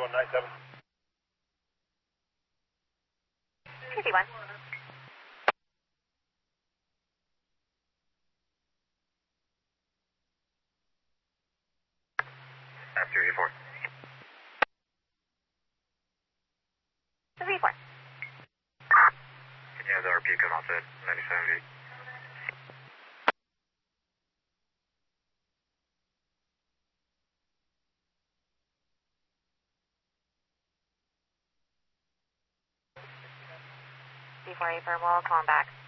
97. QC1. F384. V4. Can you have the RP come out to 97 feet? V4A thermal, calling back.